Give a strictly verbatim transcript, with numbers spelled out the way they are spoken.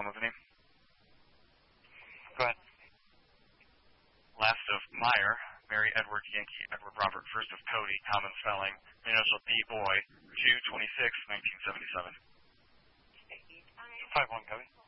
One with the name. Go ahead. Last of Meyer, Mary Edward Yankee Edward Robert. First of Cody, common spelling. Initial D boy, June twenty-sixth, nineteen seventy-seven. five one, Cody.